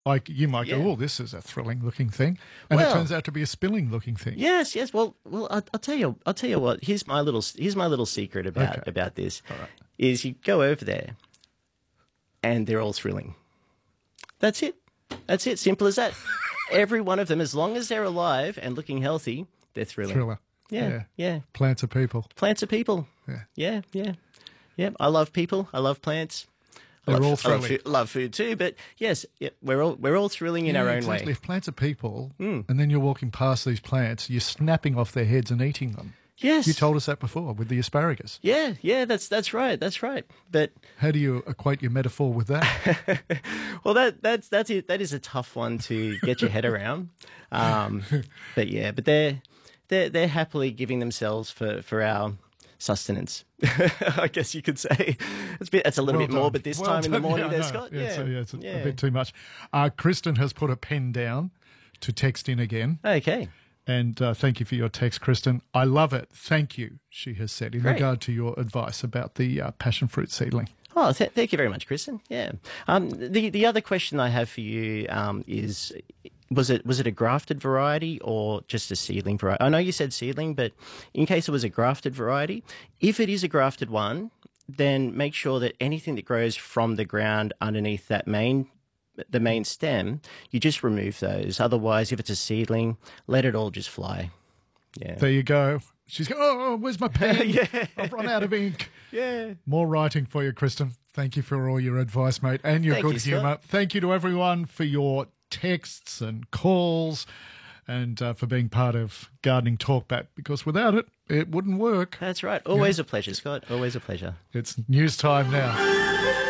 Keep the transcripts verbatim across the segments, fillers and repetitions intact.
Like you might Yeah. go, oh, this is a thrilling looking thing, and Well- it turns out to be a spilling looking thing. Yes, yes. Well, well, I'll, I'll tell you. I'll tell you what. Here's my little. Here's my little secret about Okay. about this. All right. Is you go over there, and they're all thrilling. That's it. That's it. Simple as that. Every one of them, as long as they're alive and looking healthy, they're thrilling. Thriller. Yeah, Yeah. yeah. Plants are people. Plants are people. Yeah. Yeah, yeah, yeah. I love people. I love plants. I They're love, all I love thrilling. food, love food too. But yes, yeah, we're all we're all thrilling in Yeah, our own exactly. way. If plants are people, Mm. and then you're walking past these plants, you're snapping off their heads and eating them. Yes. You told us that before with the asparagus. Yeah, yeah. That's that's right. That's right. But How do you equate your metaphor with that? well, that that's that's it. That is a tough one to get your head around. Um, but yeah, but they're they're they're happily giving themselves for, for our sustenance. I guess you could say it's a bit. It's a little Well bit done. morbid this Well time in the done. morning, Yeah, I there, know. Scott. Yeah, Yeah, so, yeah, it's a, yeah. a bit too much. Uh, Kristen has put a pen down to text in again. Okay. And uh, thank you for your text, Kristen. I love it. Thank you, she has said, in Great. regard to your advice about the uh, passion fruit seedling. Oh, th- thank you very much, Kristen. Yeah. Um, the the other question I have for you um, is, was it was it a grafted variety or just a seedling variety? I know you said seedling, but in case it was a grafted variety, if it is a grafted one, then make sure that anything that grows from the ground underneath that main the main stem, you just remove those. Otherwise, if it's a seedling, let it all just fly. Yeah. There you go. She's going, oh, where's my pen? Yeah. I've run out of ink. Yeah. More writing for you, Kristen. Thank you for all your advice, mate, and your Thank good you, Scott. humour. Thank you to everyone for your texts and calls and uh, for being part of Gardening Talkback, because without it, it wouldn't work. That's right. Always a pleasure, Scott. Always a pleasure. It's news time now.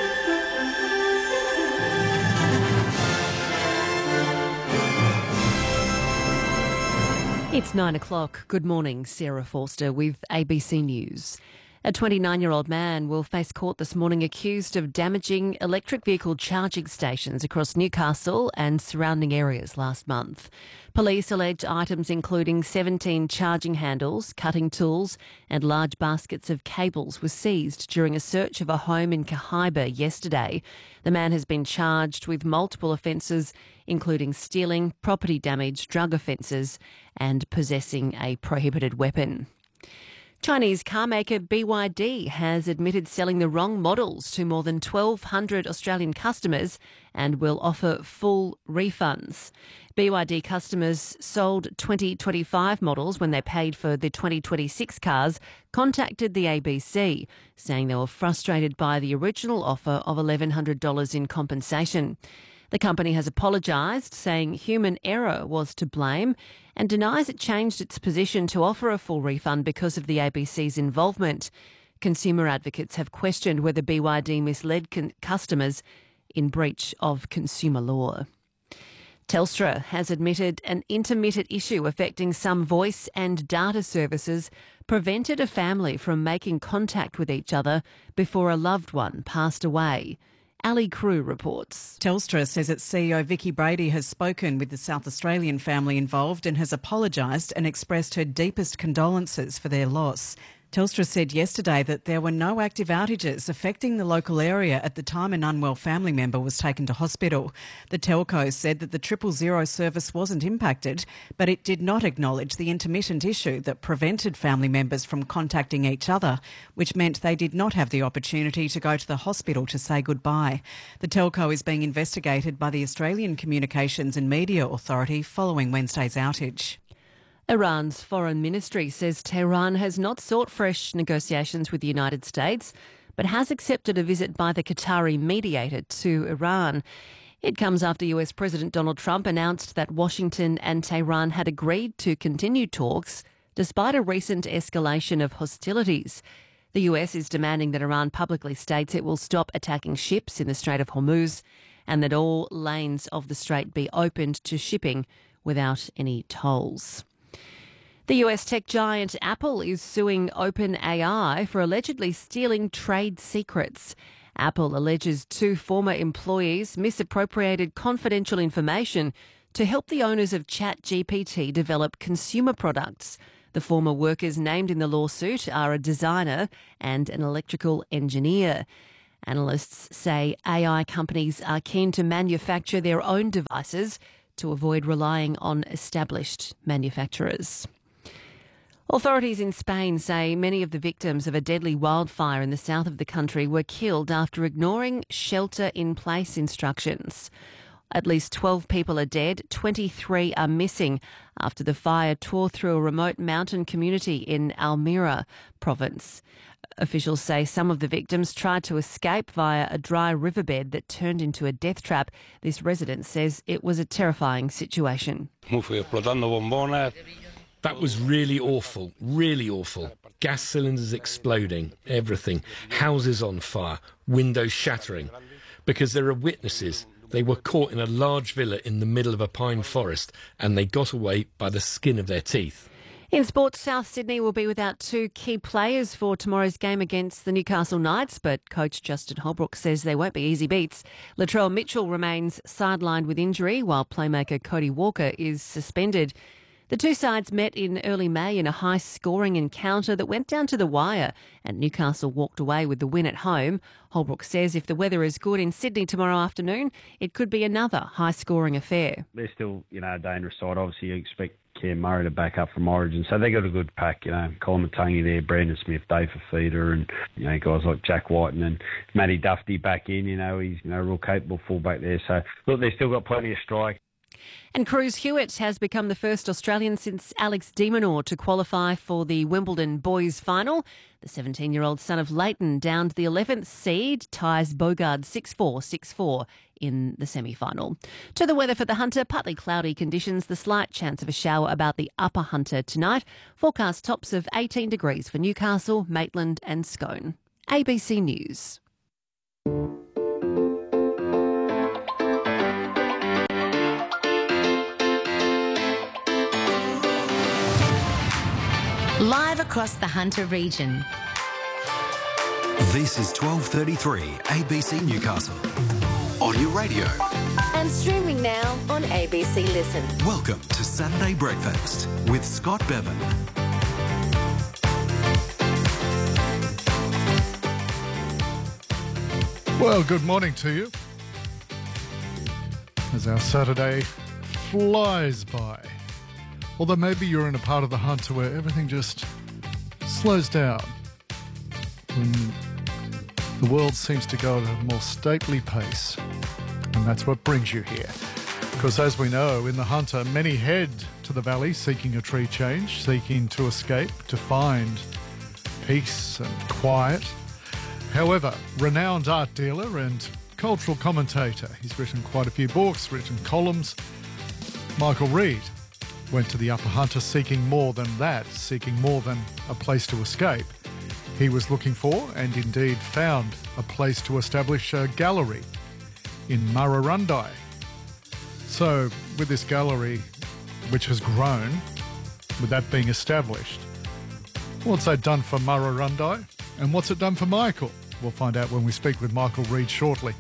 It's nine o'clock. Good morning, Sarah Forster with A B C News. A twenty-nine-year-old man will face court this morning accused of damaging electric vehicle charging stations across Newcastle and surrounding areas last month. Police allege items including seventeen charging handles, cutting tools and large baskets of cables were seized during a search of a home in Cahiba yesterday. The man has been charged with multiple offences, including stealing, property damage, drug offences and possessing a prohibited weapon. Chinese car maker B Y D has admitted selling the wrong models to more than twelve hundred Australian customers and will offer full refunds. B Y D customers sold twenty twenty-five models when they paid for the twenty twenty-six cars, contacted the A B C, saying they were frustrated by the original offer of eleven hundred dollars in compensation. The company has apologised, saying human error was to blame, and denies it changed its position to offer a full refund because of the A B C's involvement. Consumer advocates have questioned whether B Y D misled con- customers in breach of consumer law. Telstra has admitted an intermittent issue affecting some voice and data services prevented a family from making contact with each other before a loved one passed away. Ali Crew reports. Telstra says its C E O Vicky Brady has spoken with the South Australian family involved and has apologised and expressed her deepest condolences for their loss. Telstra said yesterday that there were no active outages affecting the local area at the time an unwell family member was taken to hospital. The telco said that the triple zero service wasn't impacted, but it did not acknowledge the intermittent issue that prevented family members from contacting each other, which meant they did not have the opportunity to go to the hospital to say goodbye. The telco is being investigated by the Australian Communications and Media Authority following Wednesday's outage. Iran's foreign ministry says Tehran has not sought fresh negotiations with the United States, but has accepted a visit by the Qatari mediator to Iran. It comes after U S President Donald Trump announced that Washington and Tehran had agreed to continue talks despite a recent escalation of hostilities. The U S is demanding that Iran publicly states it will stop attacking ships in the Strait of Hormuz and that all lanes of the strait be opened to shipping without any tolls. The U S tech giant Apple is suing OpenAI for allegedly stealing trade secrets. Apple alleges two former employees misappropriated confidential information to help the owners of ChatGPT develop consumer products. The former workers named in the lawsuit are a designer and an electrical engineer. Analysts say A I companies are keen to manufacture their own devices to avoid relying on established manufacturers. Authorities in Spain say many of the victims of a deadly wildfire in the south of the country were killed after ignoring shelter-in-place instructions. At least twelve people are dead, twenty-three are missing after the fire tore through a remote mountain community in Almería province. Officials say some of the victims tried to escape via a dry riverbed that turned into a death trap. This resident says it was a terrifying situation. That was really awful, really awful. Gas cylinders exploding, everything. Houses on fire, windows shattering. Because there are witnesses. They were caught in a large villa in the middle of a pine forest and they got away by the skin of their teeth. In sports, South Sydney will be without two key players for tomorrow's game against the Newcastle Knights, but coach Justin Holbrook says they won't be easy beats. Latrell Mitchell remains sidelined with injury, while playmaker Cody Walker is suspended. The two sides met in early May in a high-scoring encounter that went down to the wire, and Newcastle walked away with the win at home. Holbrook says if the weather is good in Sydney tomorrow afternoon, it could be another high-scoring affair. They're still, you know, a dangerous side. Obviously, you expect Cam Murray to back up from Origin, so they got a good pack. You know, Colin Matangi there, Brandon Smith, Dave Fafita, and you know guys like Jack White, and then Matty Duffy back in. You know, he's you know a real capable fullback there. So look, they've still got plenty of strike. And Cruz Hewitt has become the first Australian since Alex de Minaur to qualify for the Wimbledon boys final. The seventeen-year-old son of Leighton downed the eleventh seed, ties Bogard six four, six four in the semi-final. To the weather for the Hunter, partly cloudy conditions, the slight chance of a shower about the upper Hunter tonight. Forecast tops of eighteen degrees for Newcastle, Maitland and Scone. A B C News. Live across the Hunter region. This is twelve thirty-three A B C Newcastle. On your radio. And streaming now on A B C Listen. Welcome to Saturday Breakfast with Scott Bevan. Well, good morning to you. As our Saturday flies by. Although maybe you're in a part of the Hunter where everything just slows down. When the world seems to go at a more stately pace. And that's what brings you here. Because as we know, in the Hunter, many head to the valley seeking a tree change, seeking to escape, to find peace and quiet. However, renowned art dealer and cultural commentator, he's written quite a few books, written columns, Michael Reid went to the Upper Hunter seeking more than that, seeking more than a place to escape. He was looking for, and indeed found, a place to establish a gallery in Murrurundi. So, with this gallery, which has grown, with that being established, what's that done for Murrurundi? And what's it done for Michael? We'll find out when we speak with Michael Reid shortly.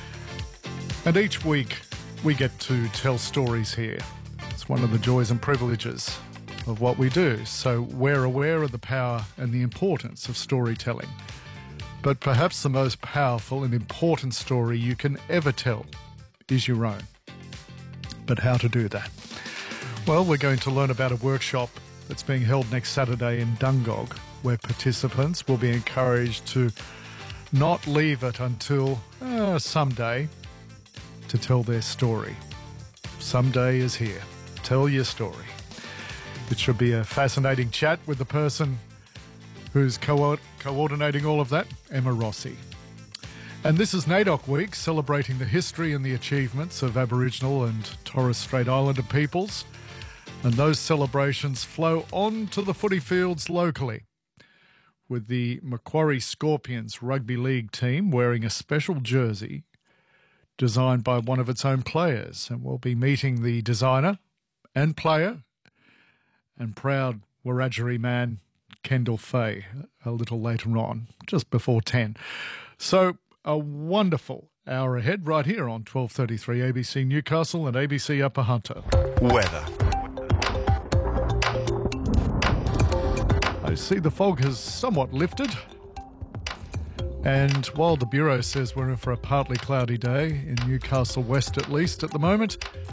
And each week, we get to tell stories here. It's one of the joys and privileges of what we do. So we're aware of the power and the importance of storytelling. But perhaps the most powerful and important story you can ever tell is your own. But how to do that? Well, we're going to learn about a workshop that's being held next Saturday in Dungog, where participants will be encouraged to not leave it until uh, someday to tell their story. Someday is here. Tell your story. It should be a fascinating chat with the person who's co- coordinating all of that, Emma Rossi. And this is NAIDOC Week, celebrating the history and the achievements of Aboriginal and Torres Strait Islander peoples. And those celebrations flow on to the footy fields locally, with the Macquarie Scorpions rugby league team wearing a special jersey designed by one of its own players. And we'll be meeting the designer and player and proud Wiradjuri man Kendall Fay a little later on, just before ten. So a wonderful hour ahead right here on twelve thirty-three A B C Newcastle and A B C Upper Hunter. Weather. I see the fog has somewhat lifted. And while the Bureau says we're in for a partly cloudy day, in Newcastle West at least at the moment,